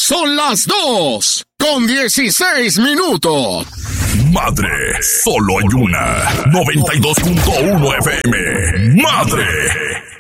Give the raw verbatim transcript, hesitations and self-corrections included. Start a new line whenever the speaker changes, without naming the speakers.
Son las dos con dieciséis minutos.
Madre, solo hay una. noventa y dos punto uno F M. Madre.